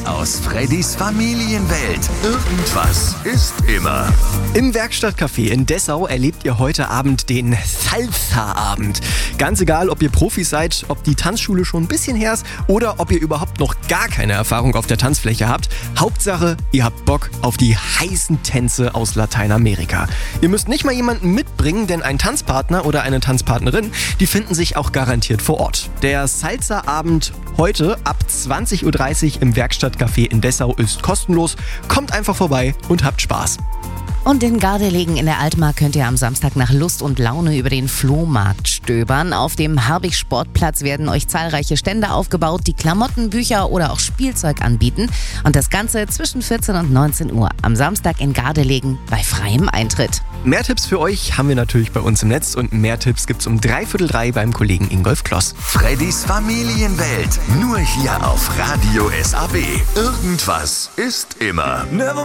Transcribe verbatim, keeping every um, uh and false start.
aus Freddys Familienwelt. Irgendwas ist immer. Im Werkstattcafé in Dessau erlebt ihr heute Abend den Salsa-Abend. Ganz egal, ob ihr Profis seid, ob die Tanzschule schon ein bisschen her ist oder ob ihr überhaupt noch gar keine Erfahrung auf der Tanzfläche habt. Hauptsache, ihr habt Bock auf die heißen Tänze aus Lateinamerika. Ihr müsst nicht mal jemanden mitbringen, denn ein Tanzpartner oder eine Tanzpartnerin, die finden sich auch garantiert vor Ort. Der Salsa-Abend heute ab zwanzig Uhr dreißig im Werkstattcafé in Dessau ist kostenlos. Kommt einfach vorbei und habt Spaß. Und in Gardelegen in der Altmark könnt ihr am Samstag nach Lust und Laune über den Flohmarkt stöbern. Auf dem Herbig-Sportplatz werden euch zahlreiche Stände aufgebaut, die Klamotten, Bücher oder auch Spielzeug anbieten. Und das Ganze zwischen vierzehn und neunzehn Uhr am Samstag in Gardelegen bei freiem Eintritt. Mehr Tipps für euch haben wir natürlich bei uns im Netz und mehr Tipps gibt's um dreiviertel drei beim Kollegen Ingolf Kloss. Freddys Familienwelt, nur hier auf Radio S A B. Irgendwas ist immer.